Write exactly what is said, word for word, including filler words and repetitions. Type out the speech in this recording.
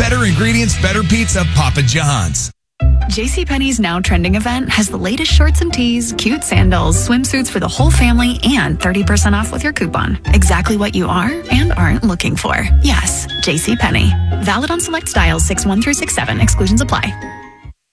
Better ingredients, better pizza, Papa John's. JCPenney's Now Trending event has the latest shorts and tees, cute sandals, swimsuits for the whole family, and thirty percent off with your coupon. Exactly what you are and aren't looking for. Yes, JCPenney. Valid on select styles six one through six seven. Exclusions apply.